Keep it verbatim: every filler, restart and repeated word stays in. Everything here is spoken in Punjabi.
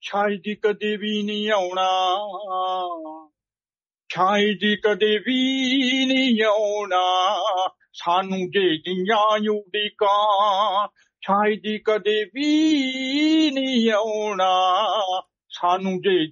ਸ਼ਾਇਦ ਹੀ ਕਦੇ ਵੀ ਨਹੀਂ ਆਉਣਾ, ਸ਼ਾਇਦ ਹੀ ਕਦੇ ਵੀ ਨਹੀਂ ਆਉਣਾ, ਸਾਨੂੰ ਜੇ ਦੀਆਂ ਉਡੀਕਾਂ, ਸ਼ਾਇਦ ਹੀ ਕਦੇ ਵੀ ਨਹੀਂ ਆਉਣਾ, ਸਾਨੂੰ ਜੇ